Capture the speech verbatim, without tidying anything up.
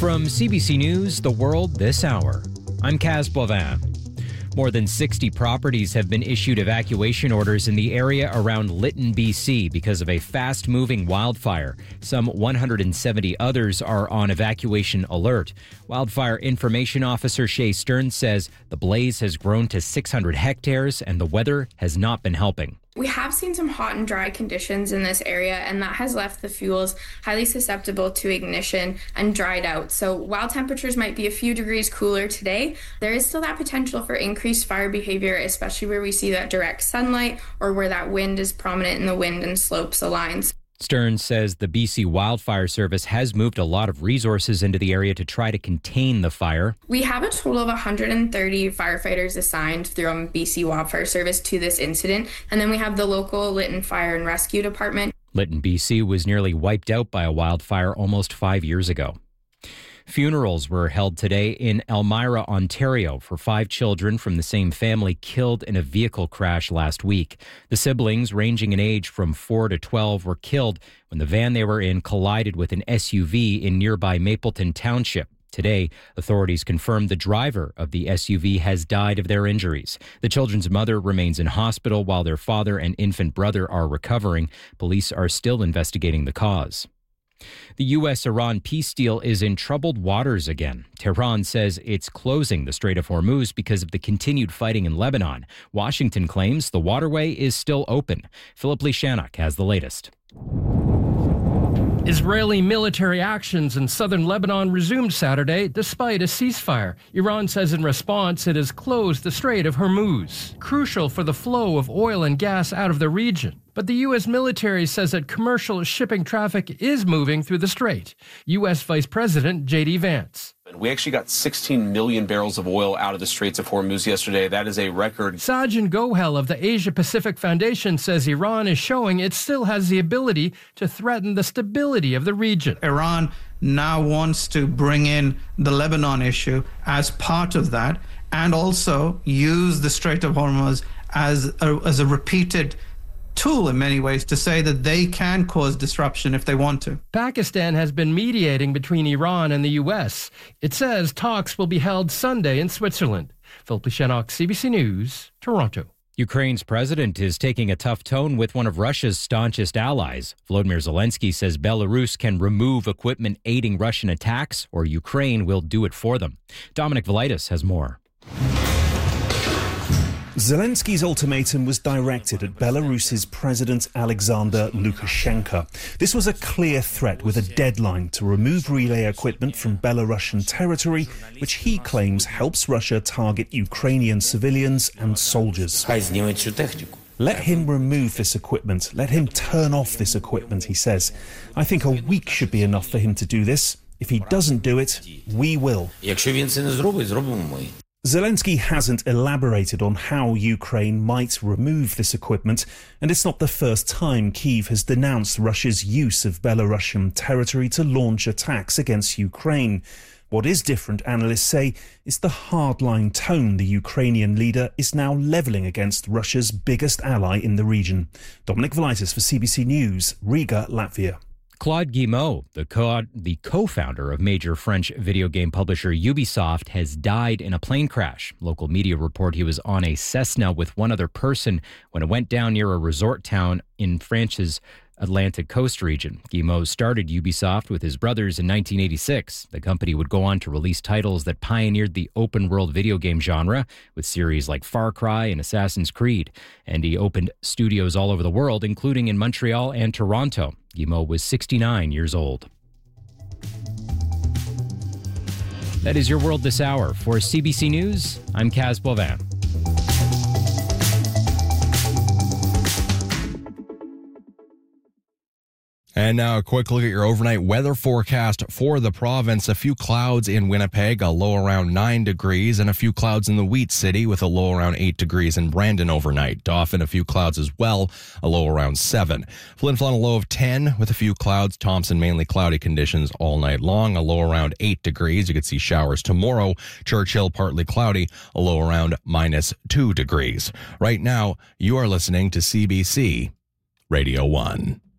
From C B C News, The World This Hour, I'm Kaz Boivin. More than sixty properties have been issued evacuation orders in the area around Lytton, B C because of a fast-moving wildfire. Some one hundred seventy others are on evacuation alert. Wildfire Information Officer Shay Stearns says the blaze has grown to six hundred hectares and the weather has not been helping. We have seen some hot and dry conditions in this area, and that has left the fuels highly susceptible to ignition and dried out. So while temperatures might be a few degrees cooler today, there is still that potential for increased fire behavior, especially where we see that direct sunlight or where that wind is prominent in the wind and slopes aligns. Stearns says the B C Wildfire Service has moved a lot of resources into the area to try to contain the fire. We have a total of one hundred thirty firefighters assigned through B C Wildfire Service to this incident, and then we have the local Lytton Fire and Rescue Department. Lytton, B C was nearly wiped out by a wildfire almost five years ago. Funerals were held today in Elmira, Ontario, for five children from the same family killed in a vehicle crash last week. The siblings, ranging in age from four to twelve, were killed when the van they were in collided with an S U V in nearby Mapleton Township. Today, authorities confirmed the driver of the S U V has died of their injuries. The children's mother remains in hospital while their father and infant brother are recovering. Police are still investigating the cause. The U S Iran peace deal is in troubled waters again. Tehran says it's closing the Strait of Hormuz because of the continued fighting in Lebanon. Washington claims the waterway is still open. Philip Lishanuk has the latest. Israeli military actions in southern Lebanon resumed Saturday despite a ceasefire. Iran says in response it has closed the Strait of Hormuz, crucial for the flow of oil and gas out of the region. But the U S military says that commercial shipping traffic is moving through the strait. U S Vice President J D Vance. We actually got sixteen million barrels of oil out of the Straits of Hormuz yesterday. That is a record. Sajjan Gohel of the Asia Pacific Foundation says Iran is showing it still has the ability to threaten the stability of the region. Iran now wants to bring in the Lebanon issue as part of that and also use the Strait of Hormuz as a, as a repeated tool in many ways to say that they can cause disruption if they want to. Pakistan has been mediating between Iran and the U S. It says talks will be held Sunday in Switzerland. Philip Lishanuk, C B C News, Toronto. Ukraine's president is taking a tough tone with one of Russia's staunchest allies. Volodymyr Zelensky says Belarus can remove equipment aiding Russian attacks, or Ukraine will do it for them. Dominic Velitis has more. Zelensky's ultimatum was directed at Belarus's President Alexander Lukashenko. This was a clear threat with a deadline to remove relay equipment from Belarusian territory, which he claims helps Russia target Ukrainian civilians and soldiers. Let him remove this equipment. Let him turn off this equipment, he says. I think a week should be enough for him to do this. If he doesn't do it, we will. Zelensky hasn't elaborated on how Ukraine might remove this equipment, and it's not the first time Kyiv has denounced Russia's use of Belarusian territory to launch attacks against Ukraine. What is different, analysts say, is the hardline tone the Ukrainian leader is now levelling against Russia's biggest ally in the region. Dominic Velitis for C B C News, Riga, Latvia. Claude Guillemot, the, co- the co-founder of major French video game publisher Ubisoft, has died in a plane crash. Local media report he was on a Cessna with one other person when it went down near a resort town in France's Atlantic coast region. Guillemot started Ubisoft with his brothers in nineteen eighty-six. The company would go on to release titles that pioneered the open-world video game genre with series like Far Cry and Assassin's Creed. And he opened studios all over the world, including in Montreal and Toronto. Guillemot was sixty-nine years old. That is your world this hour. For C B C News, I'm Kaz Boivin. And now a quick look at your overnight weather forecast for the province. A few clouds in Winnipeg, a low around nine degrees, and a few clouds in the Wheat City with a low around eight degrees in Brandon overnight. Dauphin, a few clouds as well, a low around seven. Flin Flon, a low of ten with a few clouds. Thompson, mainly cloudy conditions all night long, a low around eight degrees. You could see showers tomorrow. Churchill, partly cloudy, a low around minus two degrees. Right now, you are listening to C B C Radio one.